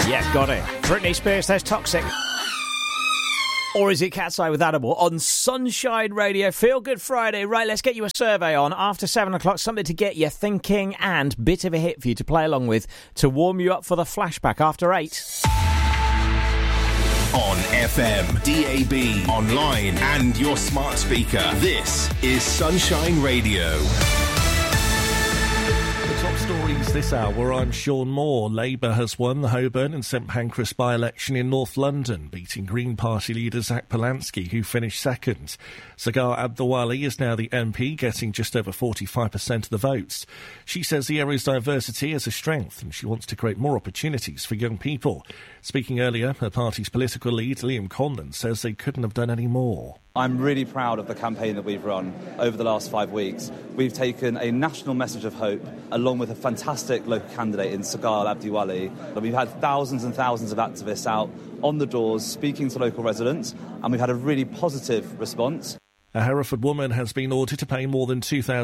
Yeah, got it. Britney Spears, there's Toxic. Or is it Cat's Eye with Animal on Sunshine Radio? Feel Good Friday. Right, let's get you a survey on after 7 o'clock. Something to get you thinking and bit of a hit for you to play along with to warm you up for the flashback after 8. On FM, DAB, online and your smart speaker. This is Sunshine Radio. Top stories this hour, I'm Sean Moore. Labour has won the Holborn and St Pancras by-election in North London, beating Green Party leader Zach Polanski, who finished second. Sagar Abdulwali is now the MP, getting just over 45% of the votes. She says the area's diversity is a strength and she wants to create more opportunities for young people. Speaking earlier, her party's political lead, Liam Conlon, says they couldn't have done any more. I'm really proud of the campaign that we've run over the last 5 weeks. We've taken a national message of hope along with a fantastic local candidate in Sagar Abdulwali. We've had thousands and thousands of activists out on the doors speaking to local residents, and we've had a really positive response. A Hereford woman has been ordered to pay more than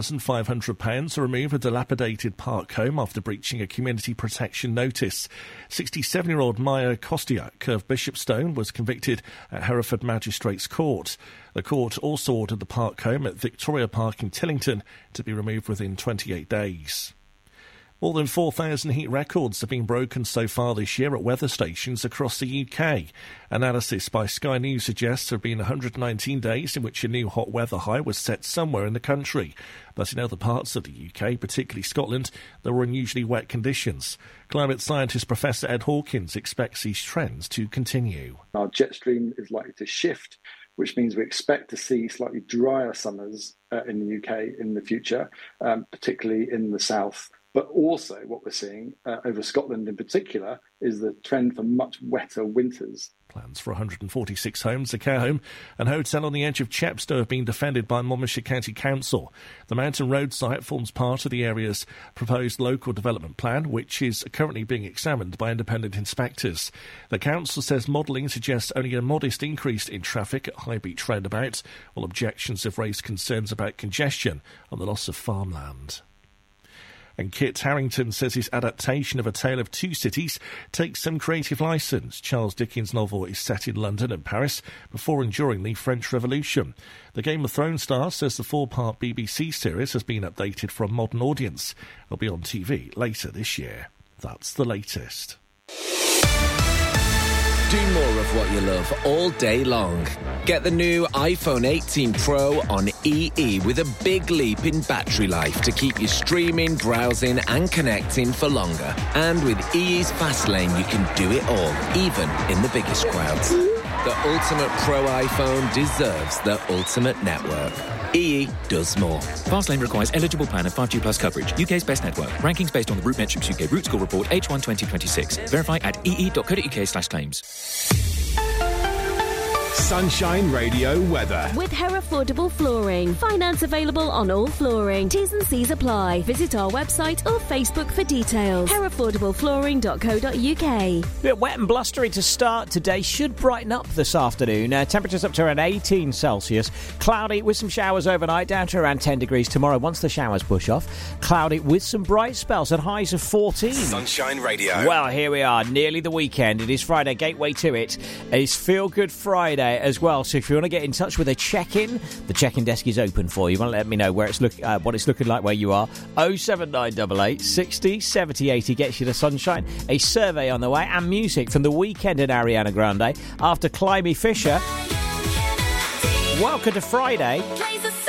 £2,500 to remove a dilapidated park home after breaching a community protection notice. 67-year-old Maya Kostiak of Bishopstone was convicted at Hereford Magistrates Court. The court also ordered the park home at Victoria Park in Tillington to be removed within 28 days. More than 4,000 heat records have been broken so far this year at weather stations across the UK. Analysis by Sky News suggests there have been 119 days in which a new hot weather high was set somewhere in the country. But in other parts of the UK, particularly Scotland, there were unusually wet conditions. Climate scientist Professor Ed Hawkins expects these trends to continue. Our jet stream is likely to shift, which means we expect to see slightly drier summers in the UK in the future, particularly in the south. But also what we're seeing over Scotland in particular is the trend for much wetter winters. Plans for 146 homes, a care home and hotel on the edge of Chepstow have been defended by Monmouthshire County Council. The Mountain Road site forms part of the area's proposed local development plan, which is currently being examined by independent inspectors. The council says modelling suggests only a modest increase in traffic at High Beach roundabout, while objections have raised concerns about congestion and the loss of farmland. And Kit Harington says his adaptation of A Tale of Two Cities takes some creative licence. Charles Dickens' novel is set in London and Paris before and during the French Revolution. The Game of Thrones star says the 4-part BBC series has been updated for a modern audience. It'll be on TV later this year. That's the latest. Do more of what you love all day long. Get the new iPhone 18 Pro on EE with a big leap in battery life to keep you streaming, browsing and connecting for longer. And with EE's Fast Lane, you can do it all, even in the biggest crowds. The ultimate Pro iPhone deserves the ultimate network. EE does more. Fastlane requires eligible plan of 5G plus coverage. UK's best network. Rankings based on the RootMetrics UK Root Score Report H1 2026. Verify at ee.co.uk/claims. Sunshine Radio weather. With Herefordable Flooring. Finance available on all flooring. T's and C's apply. Visit our website or Facebook for details. Herefordableflooring.co.uk. Bit wet and blustery to start today. Should brighten up this afternoon. Temperatures up to around 18 Celsius. Cloudy with some showers overnight, down to around 10 degrees tomorrow once the showers push off. Cloudy with some bright spells at highs of 14. Sunshine Radio. Well, here we are, nearly the weekend. It is Friday, gateway to it. It's Feel Good Friday as well, so if you want to get in touch with a check-in, the check-in desk is open for you. You want to let me know where it's what it's looking like where you are. 07988 60 70 80 gets you the sunshine. A survey on the way and music from The Weeknd and Ariana Grande after Climby Fisher. Welcome to Friday.